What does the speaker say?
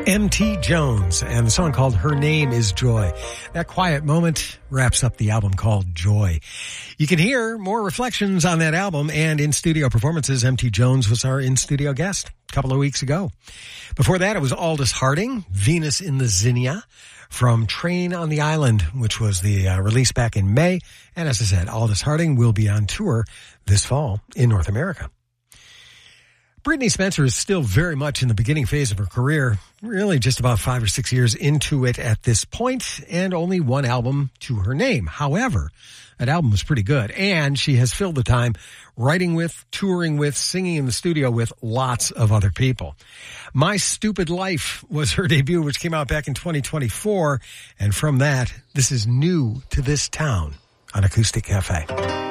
M.T. Jones and the song called Her Name is Joy. That quiet moment wraps up the album called Joy. You can hear more reflections on that album and in-studio performances. M.T. Jones was our in-studio guest a couple of weeks ago. Before that, it was Aldous Harding, Venus in the Zinnia, from Train on the Island, which was the release back in May. And as I said, Aldous Harding will be on tour this fall in North America. Brittany Spencer is still very much in the beginning phase of her career, really just about 5 or 6 years into it at this point, and only one album to her name. However, that album was pretty good, and she has filled the time writing with, touring with, singing in the studio with lots of other people. My Stupid Life was her debut, which came out back in 2024, and from that, this is New to This Town on Acoustic Cafe.